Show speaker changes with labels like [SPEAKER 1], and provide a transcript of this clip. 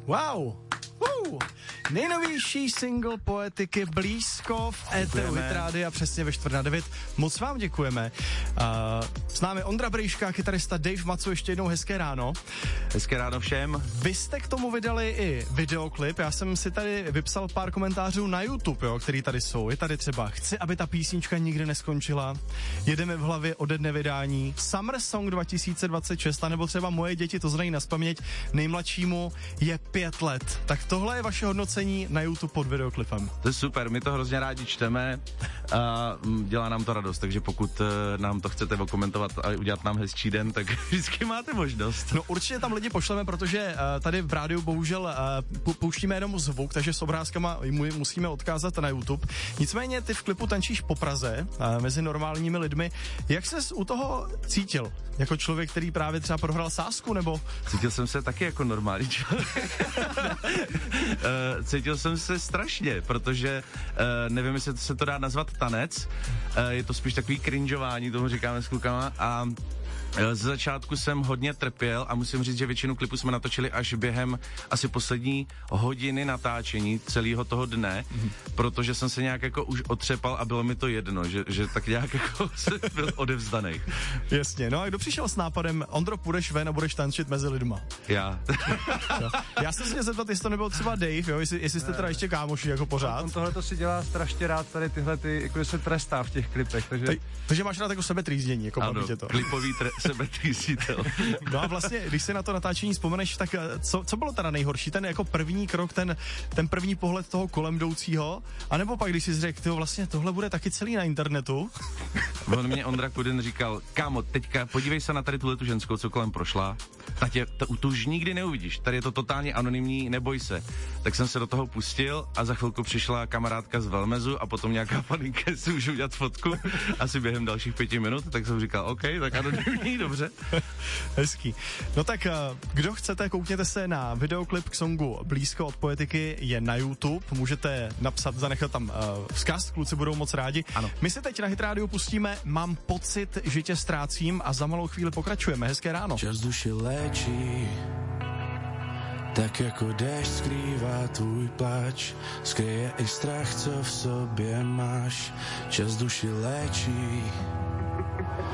[SPEAKER 1] Wow. Nejnovější single Poetiky blízko v éteru Hit Rádia přesně ve 8:45. Moc vám děkujeme. S námi Ondra Brejška, kytarista Dave Macu, ještě jednou hezké ráno.
[SPEAKER 2] Hezké ráno všem.
[SPEAKER 1] Vy jste k tomu vydali i videoklip, já jsem si tady vypsal pár komentářů na YouTube, jo, který tady jsou. Je tady třeba chci, aby ta písnička nikdy neskončila, jedeme v hlavě ode dne vydání, Summer Song 2026, anebo třeba moje děti to znají nazpaměť, nejmladšímu je 5 let. Tak tohle je vaše hodnocení na YouTube pod videoklipem.
[SPEAKER 2] To je super, my to hrozně rádi čteme a dělá nám to radost, takže pokud nám to chcete okomentovat a udělat nám hezčí den, tak vždycky máte možnost.
[SPEAKER 1] No určitě tam lidi pošleme, protože tady v rádiu bohužel pouštíme jenom zvuk, takže s obrázkama musíme odkázat na YouTube. Nicméně ty v klipu tančíš po Praze mezi normálními lidmi. Jak ses u toho cítil? Jako člověk, který právě třeba prohrál sázku, nebo?
[SPEAKER 2] Cítil jsem se taky jako normální člověk. Cítil jsem se strašně, protože nevím, jestli se to dá nazvat tanec, je to spíš takový cringeování, tomu říkáme s klukama a z začátku jsem hodně trpěl a musím říct, že většinu klipů jsme natočili až během asi poslední hodiny natáčení celého toho dne, protože jsem se nějak jako už otřepal a bylo mi to jedno, že tak nějak jako jsem byl odevzdanej.
[SPEAKER 1] Jasně, no a kdo přišel s nápadem, Ondro, půjdeš ven a budeš tančit mezi lidma?
[SPEAKER 2] Já.
[SPEAKER 1] Já jsem se chtěl zeptat, jestli to nebyl třeba Dave, jo, jestli jste teda ještě kámoši jako pořád.
[SPEAKER 3] On tohle to si dělá strašně rád, tady tyhle, jako se trestá v těch klipech,
[SPEAKER 1] takže máš rád jako sebetrýzdění, jako baví tě to.
[SPEAKER 2] Klipový sebetrýsítel.
[SPEAKER 1] No a vlastně, když se na to natáčení vzpomeneš, tak co bylo teda nejhorší? Ten jako první krok, ten první pohled toho kolem jdoucího, anebo pak, když jsi řekl, tyjo, vlastně tohle bude taky celý na internetu?
[SPEAKER 2] On mě Ondra Kudin říkal, kámo, teďka podívej se na tady tuhletu ženskou, co kolem prošla, tu už nikdy neuvidíš, tady je to totálně anonymní, neboj se. Tak jsem se do toho pustil a za chvilku přišla kamarádka z Velmezu a potom nějaká paninka, si můžu udělat fotku, asi během dalších 5 minut, tak jsem říkal, OK, tak anonymní, dobře.
[SPEAKER 1] Hezký. No tak, kdo chcete, koukněte se na videoklip k songu Blízko od Poetiky, je na YouTube, můžete zanechat tam vzkaz, kluci budou moc rádi.
[SPEAKER 2] Ano.
[SPEAKER 1] My se teď na Hit Radio pustíme Mám pocit, že tě ztrácím a za malou chvíli pokračujeme. Hezké ráno.
[SPEAKER 4] Čas duši léčí, tak jako déšť skrývá tvůj pláč, skryje i strach, co v sobě máš. Čas duši léčí,